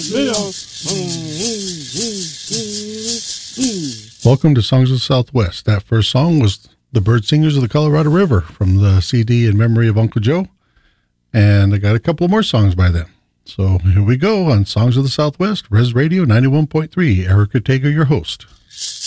Welcome to Songs of the Southwest. That first song was the Bird Singers of the Colorado River from the CD In Memory of Uncle Joe. And I got a couple more songs by them. So here we go on Songs of the Southwest, Res Radio 91.3. Eric Ortega, your host.